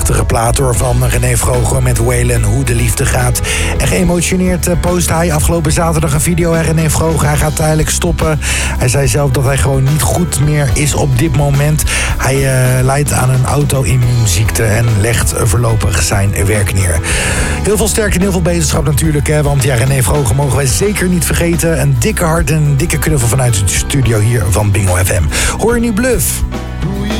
prachtige plaat hoor, van René Vroger met Waylon, Hoe de Liefde Gaat. En geëmotioneerd post hij afgelopen zaterdag een video. René Vroger, hij gaat tijdelijk stoppen. Hij zei zelf dat hij gewoon niet goed meer is op dit moment. Hij lijdt aan een auto-immuunziekte en legt voorlopig zijn werk neer. Heel veel sterkte en heel veel beterschap natuurlijk, hè, want ja, René Vroger mogen wij zeker niet vergeten. Een dikke hart en een dikke knuffel vanuit de studio hier van Bingo FM. Hoor je nu Bluff?